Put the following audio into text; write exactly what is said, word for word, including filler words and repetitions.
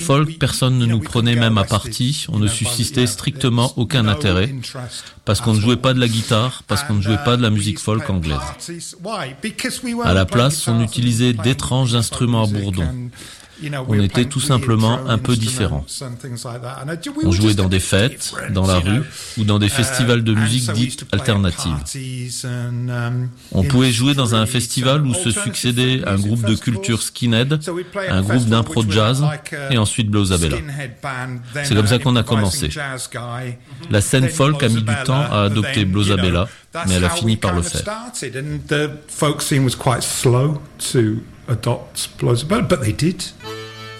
Folk, personne ne nous prenait même à partie, on ne suscitait strictement aucun intérêt, parce qu'on ne jouait pas de la guitare, parce qu'on ne jouait pas de la musique folk anglaise. À la place, on utilisait d'étranges instruments à bourdon. On était tout simplement un peu différents. On jouait dans des fêtes, dans la rue, ou dans des festivals de musique dite alternative. On pouvait jouer dans un festival où se succédait un groupe de culture skinhead, un groupe d'impro jazz, et ensuite Blowzabella. C'est comme ça qu'on a commencé. La scène folk a mis du temps à adopter Blowzabella, mais elle a fini par le faire. Adopt Blowzabella, but they did.